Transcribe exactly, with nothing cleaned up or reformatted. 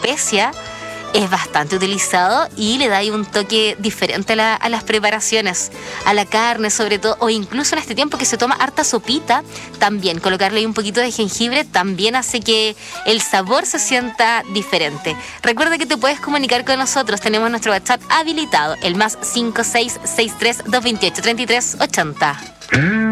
especia es bastante utilizado y le da ahí un toque diferente a, la, a las preparaciones, a la carne sobre todo, o incluso en este tiempo que se toma harta sopita, también colocarle ahí un poquito de jengibre también hace que el sabor se sienta diferente. Recuerda que te puedes comunicar con nosotros, tenemos nuestro WhatsApp habilitado, el más cinco seis seis tres dos dos ocho tres tres ocho cero.